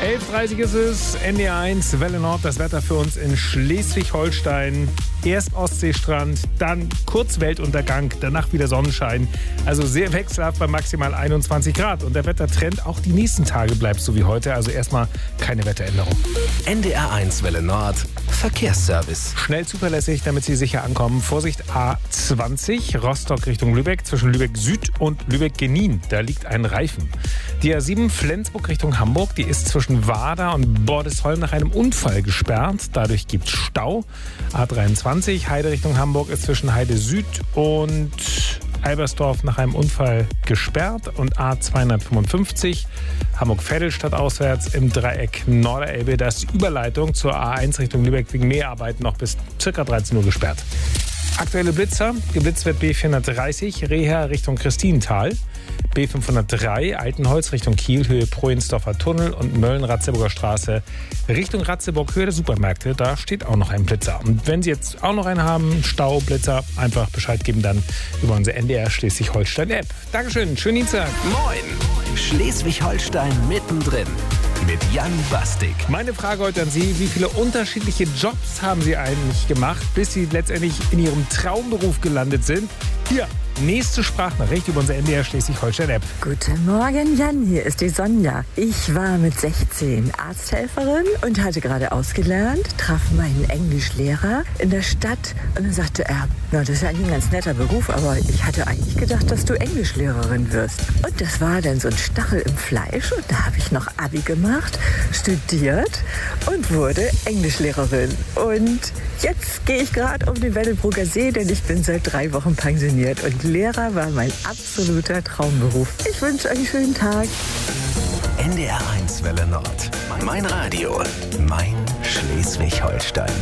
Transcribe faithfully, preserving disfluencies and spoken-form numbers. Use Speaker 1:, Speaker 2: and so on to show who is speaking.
Speaker 1: elf Uhr dreißig ist es, N D R eins, Welle Nord, das Wetter für uns in Schleswig-Holstein. Erst Ostseestrand, dann kurz Weltuntergang, danach wieder Sonnenschein. Also sehr wechselhaft bei maximal einundzwanzig Grad. Und der Wettertrend auch die nächsten Tage bleibt so wie heute. Also erstmal keine Wetteränderung.
Speaker 2: N D R eins Welle Nord, Verkehrsservice.
Speaker 1: Schnell zuverlässig, damit Sie sicher ankommen. Vorsicht A zwanzig, Rostock Richtung Lübeck, zwischen Lübeck Süd und Lübeck-Genin. Da liegt ein Reifen. Die A sieben Flensburg Richtung Hamburg, die ist zwischen Wader und Bordesholm nach einem Unfall gesperrt. Dadurch gibt es Stau. A dreiundzwanzig, Heide Richtung Hamburg, ist zwischen Heide Süd und Albersdorf nach einem Unfall gesperrt. Und A zweihundertfünfundfünfzig, Hamburg-Vedelstadt auswärts im Dreieck Norderelbe. Da ist die Überleitung zur A eins Richtung Lübeck wegen Mäharbeiten noch bis ca. dreizehn Uhr gesperrt. Aktuelle Blitzer, geblitzt wird B vierhundertdreißig, Reher Richtung Christinental, B fünfhundertdrei, Altenholz Richtung Kiel, Höhe Prohensdorfer Tunnel und Mölln-Ratzeburger Straße Richtung Ratzeburg, Höhe der Supermärkte, da steht auch noch ein Blitzer. Und wenn Sie jetzt auch noch einen haben, Stau, Blitzer, einfach Bescheid geben dann über unsere N D R Schleswig-Holstein-App. Dankeschön, schönen Dienstag.
Speaker 2: Moin, Schleswig-Holstein mittendrin. Mit Jan Bastik.
Speaker 1: Meine Frage heute an Sie, wie viele unterschiedliche Jobs haben Sie eigentlich gemacht, bis Sie letztendlich in Ihrem Traumberuf gelandet sind? Hier, nächste Sprachnachricht über unsere N D R Schleswig-Holstein-App.
Speaker 3: Guten Morgen, Jan, hier ist die Sonja. Ich war mit sechzehn Arzthelferin und hatte gerade ausgelernt, traf meinen Englischlehrer in der Stadt und dann sagte er, na, das ist ja eigentlich ein ganz netter Beruf, aber ich hatte eigentlich gedacht, dass du Englischlehrerin wirst. Und das war dann so ein Stachel im Fleisch und da habe ich noch Abi gemacht, studiert und wurde Englischlehrerin. Und jetzt gehe ich gerade um den Weddelbrugger See, denn ich bin seit drei Wochen pensioniert und Lehrer war mein absoluter Traumberuf. Ich wünsche euch einen schönen Tag.
Speaker 2: N D R eins Welle Nord. Mein Radio. Mein Schleswig-Holstein.